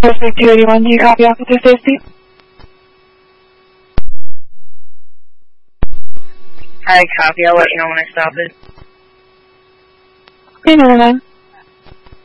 District 281, do you copy Officer Safety? I copy, I'll let you know when I stop it. Okay, never mind.